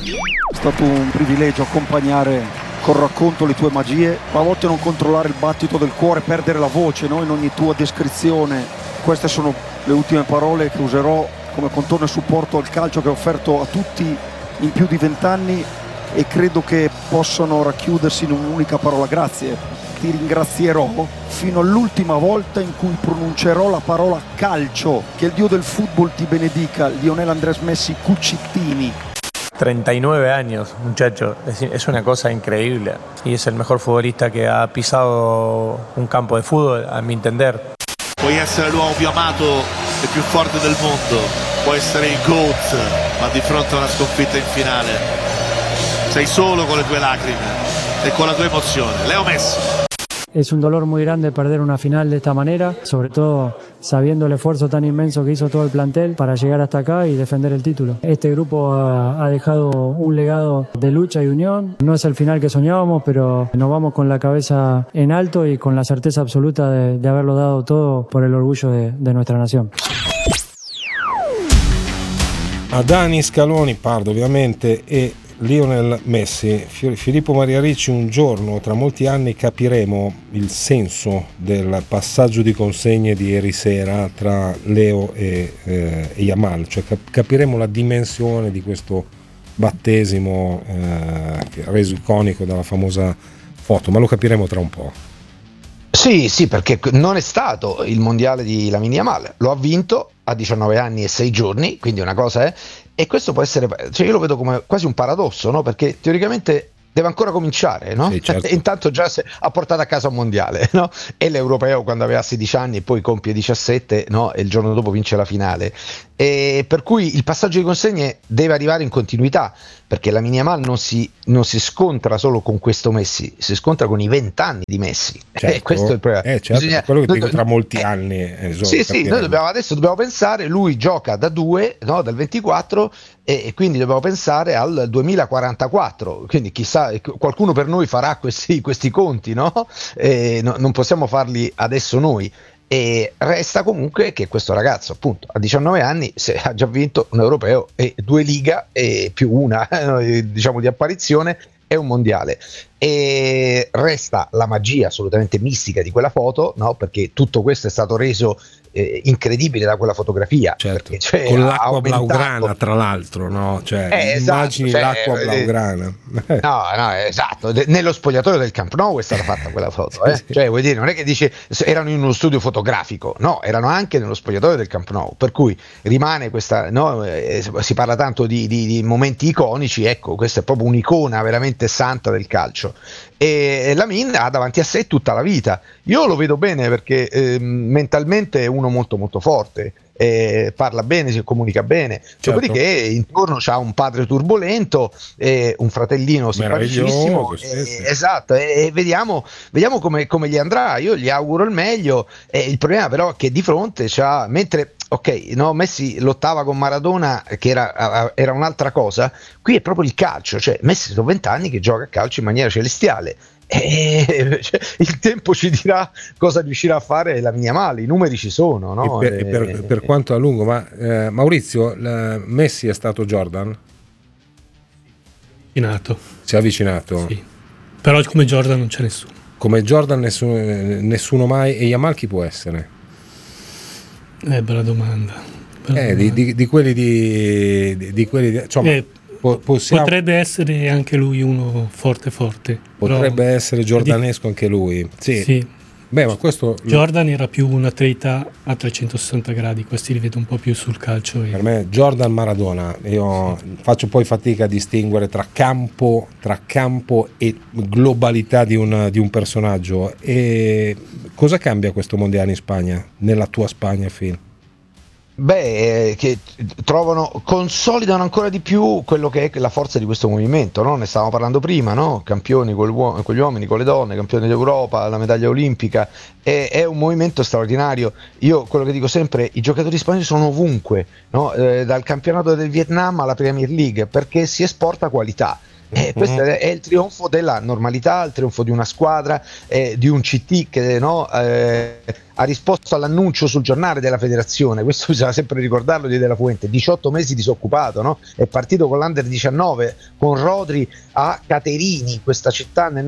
È stato un privilegio accompagnare col racconto le tue magie, ma a volte non controllare il battito del cuore, perdere la voce, no? In ogni tua descrizione. Queste sono le ultime parole che userò come contorno e supporto al calcio che ho offerto a tutti in più di 20 anni e credo che possano racchiudersi in un'unica parola: grazie. Ti ringrazierò fino all'ultima volta in cui pronuncerò la parola calcio. Che il Dio del fútbol ti benedica. Lionel Andrés Messi Cuccittini. 39 años, muchacho, es una cosa increíble y es el mejor futbolista que ha pisado un campo de fútbol, a mi entender. Puoi essere l'uomo più amato e più forte del mondo, puoi essere il GOAT, ma di fronte a una sconfitta in finale sei solo con le tue lacrime e con la tua emozione. Leo Messi. Es un dolor muy grande perder una final de esta manera, sobre todo sabiendo el esfuerzo tan inmenso que hizo todo el plantel para llegar hasta acá y defender el título. Este grupo ha dejado un legado de lucha y unión. No es el final que soñábamos, pero nos vamos con la cabeza en alto y con la certeza absoluta de haberlo dado todo por el orgullo de nuestra nación. A Dani Scaloni, Pardo ovviamente, e Lionel Messi. Filippo Maria Ricci: un giorno, tra molti anni, capiremo il senso del passaggio di consegne di ieri sera tra Leo e Yamal, cioè capiremo la dimensione di questo battesimo reso iconico dalla famosa foto, ma lo capiremo tra un po'. Sì, perché non è stato il mondiale di Lamine Yamal, lo ha vinto a 19 anni e 6 giorni, quindi una cosa è, e questo può essere, cioè io lo vedo come quasi un paradosso, no? Perché teoricamente deve ancora cominciare, no? Sì, certo. Intanto già ha portato a casa un mondiale, no? E l'europeo quando aveva 16 anni e poi compie 17, no? E il giorno dopo vince la finale. E per cui il passaggio di consegne deve arrivare in continuità, perché Lamine Yamal non si scontra solo con questo Messi, si scontra con i 20 anni di Messi. Certo, questo è il problema. Certo, quello che dico, tra molti anni. Sì, noi adesso dobbiamo pensare, lui gioca da 2, no? Dal 24, e quindi dobbiamo pensare al 2044, quindi chissà, qualcuno per noi farà questi conti, no? Non possiamo farli adesso noi. E resta comunque che questo ragazzo, appunto, a 19 anni ha già vinto un europeo e 2 Liga e più una diciamo di apparizione e un mondiale. E resta la magia assolutamente mistica di quella foto, no? Perché tutto questo è stato reso incredibile da quella fotografia, certo, perché, cioè, con l'acqua blaugrana, tra l'altro, no? Cioè, immagini esatto, l'acqua blaugrana. No, esatto, nello spogliatoio del Camp Nou è stata fatta quella foto, Sì. Cioè, vuoi dire, non è che dice erano in uno studio fotografico, no, erano anche nello spogliatoio del Camp Nou, per cui rimane questa, no? Si parla tanto di momenti iconici, ecco, questa è proprio un'icona veramente santa del calcio. E Lamine ha davanti a sé tutta la vita. Io lo vedo bene perché mentalmente è uno molto molto forte, parla bene, si comunica bene, certo. Dopodiché intorno c'ha un padre turbolento, un fratellino simpaticissimo, esatto, e vediamo come gli andrà. Io gli auguro il meglio, il problema però è che di fronte c'ha, mentre Messi lottava con Maradona che era un'altra cosa, qui è proprio il calcio, cioè Messi sono 20 anni che gioca a calcio in maniera celestiale. Cioè, il tempo ci dirà cosa riuscirà a fare Lamine Yamal, i numeri ci sono, no? Per quanto a lungo, ma Maurizio, Messi è stato Jordan? Si è avvicinato? Sì, però come Jordan non c'è nessuno. Come Jordan nessuno mai. E Yamal chi può essere? Bella domanda. Di quelli insomma, potrebbe essere anche lui uno forte. Potrebbe essere giordanesco anche lui. Sì. Beh, ma questo Jordan era più un atleta a 360 gradi, questi li vedo un po' più sul calcio. Per me Jordan, Maradona, io faccio poi fatica a distinguere tra campo e globalità di un personaggio. E cosa cambia questo mondiale in Spagna, nella tua Spagna, Phil? Beh, che consolidano ancora di più quello che è la forza di questo movimento, no? Ne stavamo parlando prima, no? Campioni con gli uomini, con le donne, campioni d'Europa, la medaglia olimpica, è un movimento straordinario. Io quello che dico sempre, i giocatori spagnoli sono ovunque, no? Dal campionato del Vietnam alla Premier League, perché si esporta qualità. Questo è il trionfo della normalità, il trionfo di una squadra, di un CT che ha risposto all'annuncio sul giornale della federazione. Questo bisogna sempre ricordarlo di De La Fuente, 18 mesi disoccupato, no? È partito con l'Under 19 con Rodri a Caterini, questa città nel